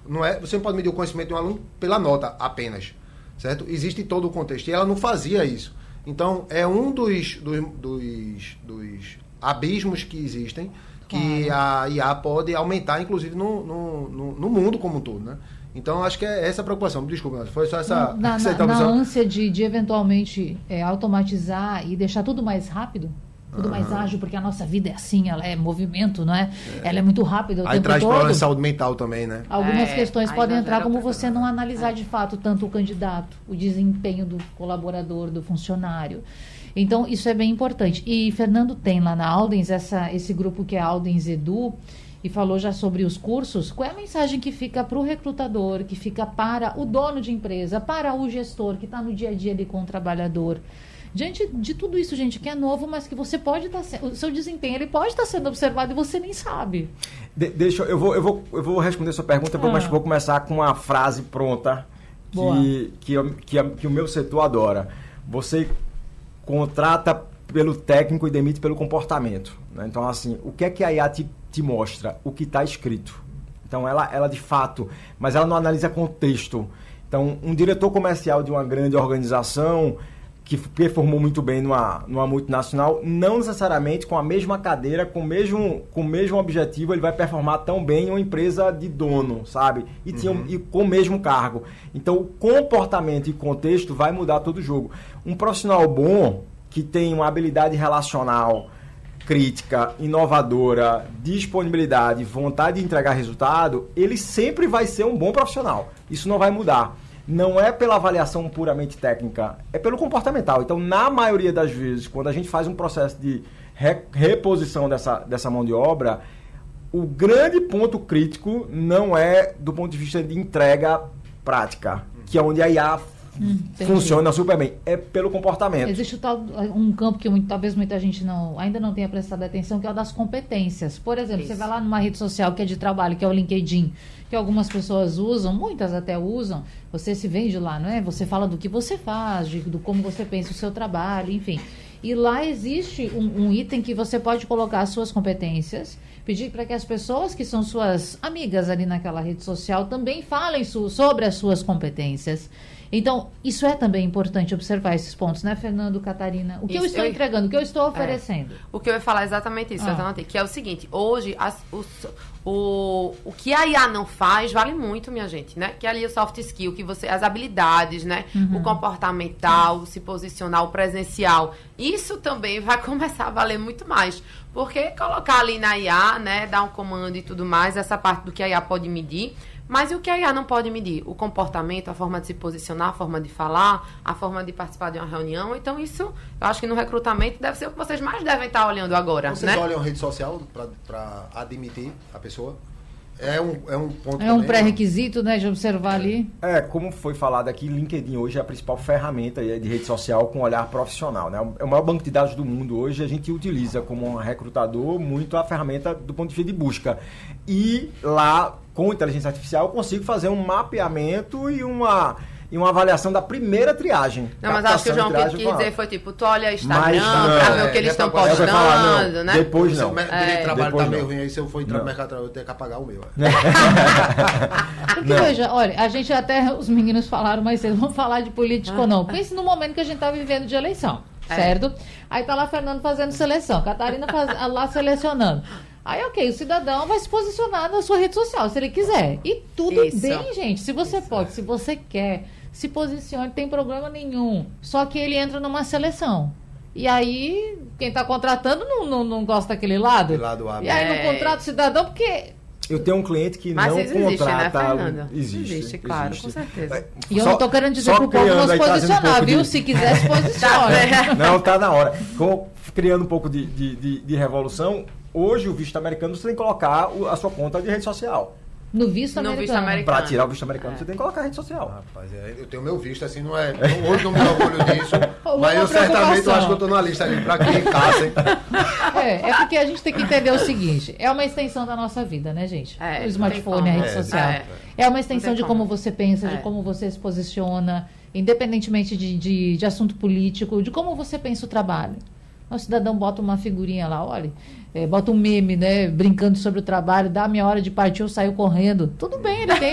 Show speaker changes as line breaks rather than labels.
você não pode medir o conhecimento de um aluno pela nota apenas, certo? Existe todo o contexto. E ela não fazia isso. Então, é um dos abismos que existem, que a IA pode aumentar, inclusive, no mundo como um todo, né? Então, acho que é essa a preocupação. Desculpa, foi só essa...
Na ânsia de eventualmente automatizar e deixar tudo mais rápido, tudo mais ágil, porque a nossa vida é assim, ela é movimento, não é? Ela é muito rápida o
aí
tempo
traz
todo.
problema de saúde mental também, né?
Algumas questões podem entrar como você não analisar de fato tanto o candidato, o desempenho do colaborador, do funcionário. Então, isso é bem importante. E Fernando tem lá na Aldens esse grupo que é Aldens Edu, e falou já sobre os cursos. Qual é a mensagem que fica para o recrutador, que fica para o dono de empresa, para o gestor que está no dia a dia ali com o trabalhador? Diante de tudo isso, gente, que é novo, mas que você pode estar... o seu desempenho ele pode estar sendo observado e você nem sabe.
Eu vou responder a sua pergunta, mas vou começar com uma frase pronta que o meu setor adora. Você contrata pelo técnico e demite pelo comportamento, né? Então, assim, o que é que a IA te mostra? O que está escrito. Então, ela de fato... Mas ela não analisa contexto. Então, um diretor comercial de uma grande organização que performou muito bem numa multinacional, não necessariamente com a mesma cadeira, com o mesmo objetivo, ele vai performar tão bem em uma empresa de dono, sabe? E com o mesmo cargo. Então, o comportamento e contexto vai mudar todo o jogo. Um profissional bom, que tem uma habilidade relacional crítica, inovadora, disponibilidade, vontade de entregar resultado, ele sempre vai ser um bom profissional. Isso não vai mudar. Não é pela avaliação puramente técnica, é pelo comportamental. Então, na maioria das vezes, quando a gente faz um processo de reposição dessa mão de obra, o grande ponto crítico não é do ponto de vista de entrega prática, que é onde a IA funciona super bem, é pelo comportamento.
Existe um campo que talvez muita gente ainda não tenha prestado atenção, que é o das competências. Por exemplo, você vai lá numa rede social que é de trabalho, que é o LinkedIn, que algumas pessoas usam, muitas até usam, você se vende lá, não é? Você fala do que você faz, do como você pensa o seu trabalho, enfim. E lá existe um item que você pode colocar as suas competências, pedir para que as pessoas que são suas amigas ali naquela rede social também falem sobre as suas competências. Então, isso é também importante observar esses pontos, né, Fernando, Catarina? O que eu estou entregando, o que eu estou oferecendo?
O que eu ia falar é exatamente isso, que é o seguinte, hoje, o que a IA não faz vale muito, minha gente, né? Que ali o soft skill, as habilidades, né? O comportamental, o se posicionar, o presencial, isso também vai começar a valer muito mais. Porque colocar ali na IA, né, dar um comando e tudo mais, essa parte do que a IA pode medir. Mas e o que a IA não pode medir? O comportamento, a forma de se posicionar, a forma de falar, a forma de participar de uma reunião. Então, isso, eu acho que no recrutamento deve ser o que vocês mais devem estar olhando agora. Vocês
olham a rede social para admitir a pessoa? É um ponto
É um pré-requisito, né, de observar ali.
Como foi falado aqui, LinkedIn hoje é a principal ferramenta de rede social com olhar profissional, né? É o maior banco de dados do mundo hoje, a gente utiliza como um recrutador muito a ferramenta do ponto de vista de busca. E lá, com inteligência artificial, eu consigo fazer um mapeamento e uma avaliação da primeira triagem.
Não, mas acho que o João quis dizer foi tipo, tu olha Instagram pra ver o que eles estão postando, né?
Depois não.
O trabalho tá meio ruim aí, se eu for entrar no mercado, eu tenho que apagar o meu.
Porque veja, olha, a gente até, os meninos falaram mais cedo, vamos falar de política ou não. Pense no momento que a gente tá vivendo de eleição, certo? Aí tá lá Fernando fazendo seleção, Catarina lá selecionando. Aí, ok, o cidadão vai se posicionar na sua rede social, se ele quiser. E tudo bem, gente. Se você pode, se você quer, se posicione, não tem problema nenhum. Só que ele entra numa seleção. E aí, quem está contratando não gosta daquele lado. E aí não contrata o cidadão, porque...
Eu tenho um cliente que não contrata...
Né, existe, claro, com certeza.
E eu não estou querendo dizer para o povo não se posicionar, viu? Se quiser, se posiciona.
Não, tá na hora. Criando um pouco de revolução... Hoje, o visto americano, você tem que colocar a sua conta de rede social.
No visto americano?
Para tirar o visto americano, você tem que colocar a rede social.
Rapaz, eu tenho meu visto, assim, não é... Hoje não me orgulho disso, mas eu certamente acho que eu estou numa lista ali para quem caça, hein?
É porque a gente tem que entender o seguinte, é uma extensão da nossa vida, né, gente? O smartphone, a rede social. É uma extensão de como você pensa, de como você se posiciona, independentemente de assunto político, de como você pensa o trabalho. O cidadão bota uma figurinha lá, olha, bota um meme, né, brincando sobre o trabalho, dá a minha hora de partir, eu saio correndo. Tudo bem, ele tem